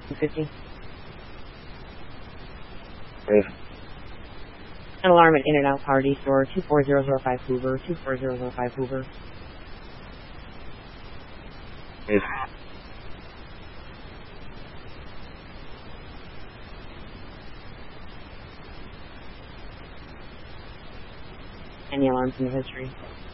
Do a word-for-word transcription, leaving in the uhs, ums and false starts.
fifty. Wave. An alarm at In-N-Out Party Store, two four zero zero five Hoover, two four zero zero five Hoover. Wave. Any alarms in the history?